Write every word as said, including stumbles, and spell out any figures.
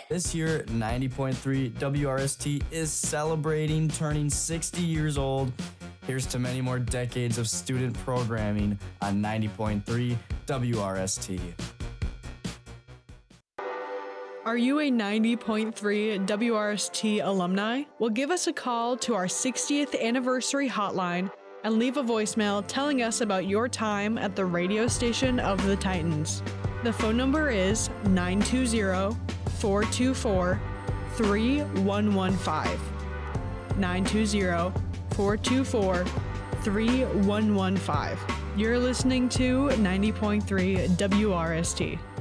This year, ninety point three W R S T is celebrating turning sixty years old. Here's to many more decades of student programming on ninety point three W R S T. Are you a ninety point three W R S T alumni? Well, give us a call to our sixtieth anniversary hotline and leave a voicemail telling us about your time at the radio station of the Titans. The phone number is nine two zero, four two four, three one one five. nine two zero, four two four, three one one five. You're listening to ninety point three W R S T.